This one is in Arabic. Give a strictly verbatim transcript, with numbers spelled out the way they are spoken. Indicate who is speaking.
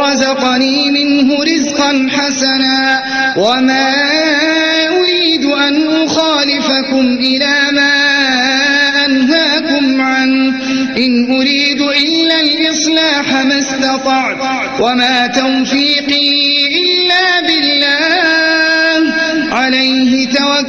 Speaker 1: ورزقني منه رزقا حسنا وما أريد أن أخالفكم إلى ما أنهاكم عنه إن أريد إلا الإصلاح ما استطعت وما توفيقي إلا بالله عليه توكلت